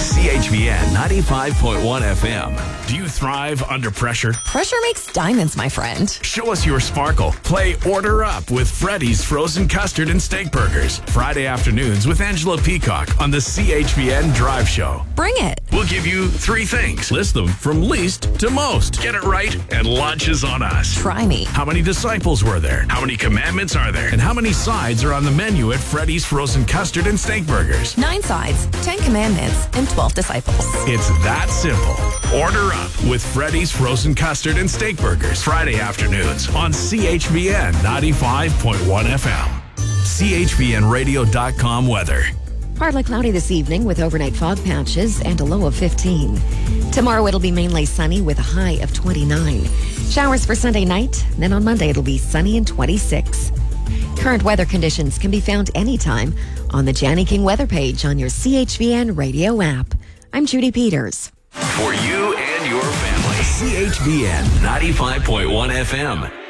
CHVN 95.1 FM. Do you thrive under pressure? Pressure makes diamonds, my friend. Show us your sparkle. Play Order Up with Freddy's Frozen Custard and Steak Burgers. Friday afternoons with Angela Peacock on the CHVN Drive Show. Bring it. We'll give you 3 things. List them from least to most. Get it right, and lunch is on us. Try me. How many disciples were there? How many commandments are there? And how many sides are on the menu at Freddy's Frozen Custard and Steak Burgers? 9 sides, 10 commandments, and 12 disciples. It's that simple. Order up with Freddy's Frozen Custard and Steak Burgers. Friday afternoons on CHVN 95.1 FM. CHVNradio.com weather. Partly cloudy this evening with overnight fog patches and a low of 15. Tomorrow it'll be mainly sunny with a high of 29. Showers for Sunday night. Then on Monday it'll be sunny and 26. Current weather conditions can be found anytime on the Janny King weather page on your CHVN radio app. I'm Judy Peters. For you and your family, CHVN 95.1 FM.